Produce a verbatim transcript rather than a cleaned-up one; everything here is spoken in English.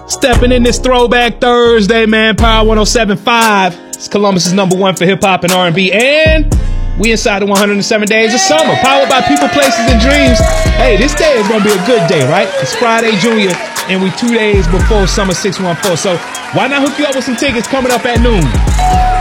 Stepping in this Throwback Thursday, man. Power one oh seven point five. It's Columbus's number one for hip hop and R and B. And we inside the one hundred seven days of summer. Powered by people, places, and dreams. Hey, this day is going to be a good day, right? It's Friday Junior, and we two days before Summer six one four. So why not hook you up with some tickets coming up at noon?